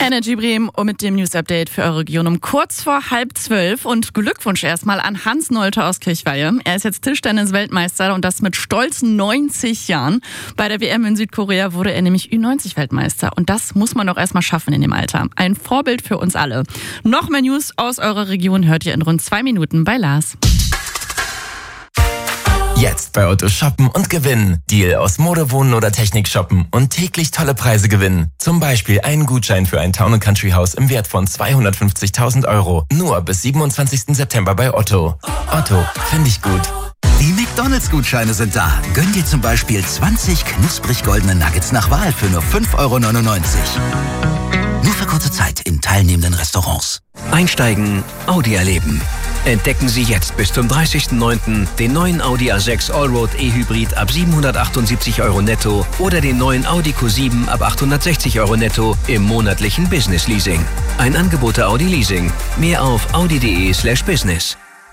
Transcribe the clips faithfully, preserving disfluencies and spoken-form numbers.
Energy Bremen mit dem News Update für eure Region um kurz vor halb zwölf. Und Glückwunsch erstmal an Hans Nolte aus Kirchweihe. Er ist jetzt Tischtennis-Weltmeister und das mit stolzen neunzig Jahren. Bei der W M in Südkorea wurde er nämlich Ü neunzig Weltmeister. Und das muss man doch erstmal schaffen in dem Alter. Ein Vorbild für uns alle. Noch mehr News aus eurer Region hört ihr in rund zwei Minuten bei Lars. Jetzt bei Otto shoppen und gewinnen. Deal aus Mode, Wohnen oder Technik shoppen und täglich tolle Preise gewinnen. Zum Beispiel einen Gutschein für ein Town and Country Haus im Wert von zweihundertfünfzigtausend Euro. Nur bis siebenundzwanzigsten September bei Otto. Otto, finde ich gut. Die McDonalds-Gutscheine sind da. Gönn dir zum Beispiel zwanzig knusprig goldene Nuggets nach Wahl für nur fünf Euro neunundneunzig. Nur für kurze Zeit in teilnehmenden Restaurants. Einsteigen, Audi erleben. Entdecken Sie jetzt bis zum dreißigsten neunten den neuen Audi A sechs Allroad E-Hybrid ab siebenhundertachtundsiebzig Euro netto oder den neuen Audi Q sieben ab achthundertsechzig Euro netto im monatlichen Business Leasing. Ein Angebot der Audi Leasing. Mehr auf audi.de slash business.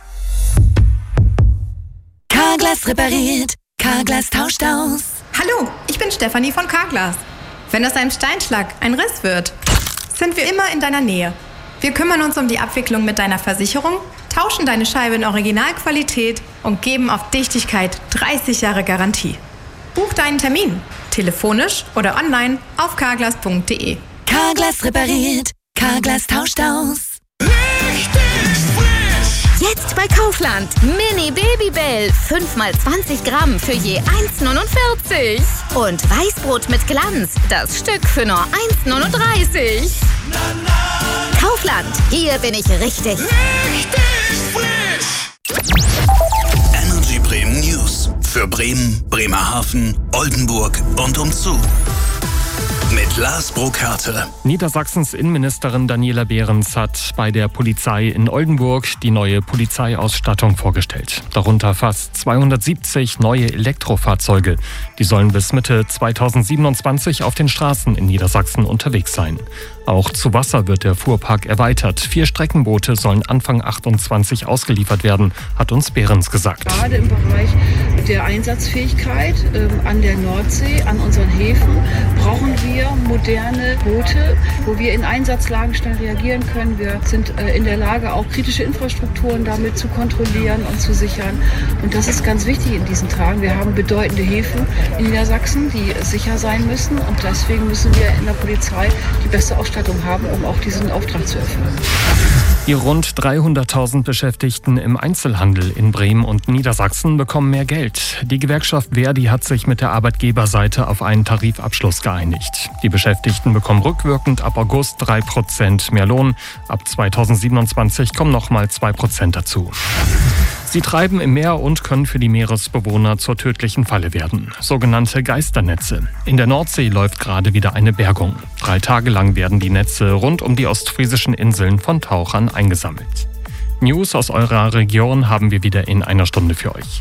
Carglass repariert, Carglass tauscht aus. Hallo, ich bin Stefanie von Carglass. Wenn aus einem Steinschlag ein Riss wird, sind wir immer in deiner Nähe. Wir kümmern uns um die Abwicklung mit deiner Versicherung, tauschen deine Scheibe in Originalqualität und geben auf Dichtigkeit dreißig Jahre Garantie. Buch deinen Termin, telefonisch oder online auf carglass punkt de. Carglass repariert, Carglass tauscht aus. Richtig frisch! Jetzt bei Kaufland. Mini Babybell. fünf mal zwanzig Gramm für je eins neunundvierzig. Und Weißbrot mit Glanz. Das Stück für nur eins neununddreißig. Na, na. Kaufland. Hier bin ich richtig. Richtig frisch! Energy Bremen News. Für Bremen, Bremerhaven, Oldenburg und umzu. Mit Lars Burkhardt. Niedersachsens Innenministerin Daniela Behrens hat bei der Polizei in Oldenburg die neue Polizeiausstattung vorgestellt. Darunter fast zweihundertsiebzig neue Elektrofahrzeuge. Die sollen bis Mitte zweitausendsiebenundzwanzig auf den Straßen in Niedersachsen unterwegs sein. Auch zu Wasser wird der Fuhrpark erweitert. Vier Streckenboote sollen Anfang achtundzwanzig ausgeliefert werden, hat uns Behrens gesagt. Gerade im Bereich der Einsatzfähigkeit äh, an der Nordsee, an unseren Häfen, brauchen wir moderne Boote, wo wir in Einsatzlagen schnell reagieren können. Wir sind äh, in der Lage, auch kritische Infrastrukturen damit zu kontrollieren und zu sichern. Und das ist ganz wichtig in diesen Tagen. Wir haben bedeutende Häfen in Niedersachsen, die sicher sein müssen. Und deswegen müssen wir in der Polizei die beste Ausstattung haben, um auch diesen Auftrag zu erfüllen. Die rund dreihunderttausend Beschäftigten im Einzelhandel in Bremen und Niedersachsen bekommen mehr Geld. Die Gewerkschaft Verdi hat sich mit der Arbeitgeberseite auf einen Tarifabschluss geeinigt. Die Beschäftigten bekommen rückwirkend ab August drei Prozent mehr Lohn. Ab zweitausendsiebenundzwanzig kommen nochmal zwei Prozent dazu. Sie treiben im Meer und können für die Meeresbewohner zur tödlichen Falle werden. Sogenannte Geisternetze. In der Nordsee läuft gerade wieder eine Bergung. Drei Tage lang werden die Netze rund um die ostfriesischen Inseln von Tauchern eingesammelt. News aus eurer Region haben wir wieder in einer Stunde für euch.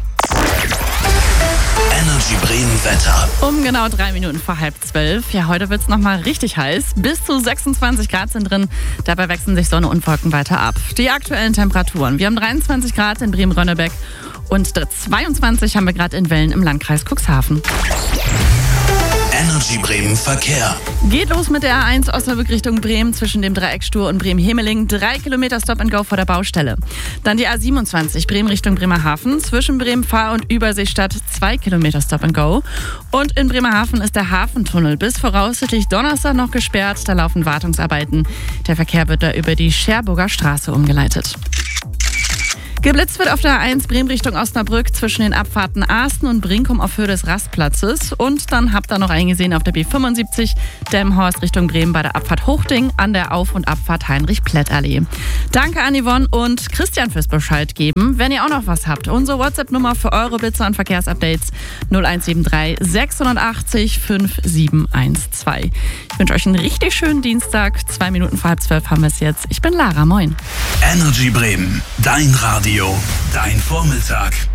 Energy Bremen Wetter. Um genau drei Minuten vor halb zwölf. Ja, heute wird es nochmal richtig heiß. Bis zu sechsundzwanzig Grad sind drin. Dabei wechseln sich Sonne und Wolken weiter ab. Die aktuellen Temperaturen. Wir haben dreiundzwanzig Grad in Bremen-Rönnebeck und zweiundzwanzig haben wir gerade in Wellen im Landkreis Cuxhaven. Energy Bremen Verkehr. Geht los mit der A eins Osnabrück Richtung Bremen zwischen dem Dreieck Stur und Bremen-Hemeling. Drei Kilometer Stop and Go vor der Baustelle. Dann die A siebenundzwanzig Bremen Richtung Bremerhaven. Zwischen Bremen-Fahr und Überseestadt zwei Kilometer Stop and Go. Und in Bremerhaven ist der Hafentunnel bis voraussichtlich Donnerstag noch gesperrt. Da laufen Wartungsarbeiten. Der Verkehr wird da über die Scherburger Straße umgeleitet. Geblitzt wird auf der A eins Bremen Richtung Osnabrück zwischen den Abfahrten Asten und Brinkum auf Höhe des Rastplatzes. Und dann habt ihr noch eingesehen auf der B fünfundsiebzig Delmenhorst Richtung Bremen bei der Abfahrt Hochding an der Auf- und Abfahrt Heinrich-Plett-Allee. Danke an Yvonne und Christian fürs Bescheid geben. Wenn ihr auch noch was habt, unsere WhatsApp-Nummer für eure Blitzer und Verkehrsupdates null eins sieben drei sechshundertachtzig fünf sieben eins zwei. Ich wünsche euch einen richtig schönen Dienstag. Zwei Minuten vor halb zwölf haben wir es jetzt. Ich bin Lara, moin. Energy Bremen, dein Radio, dein Vormittag.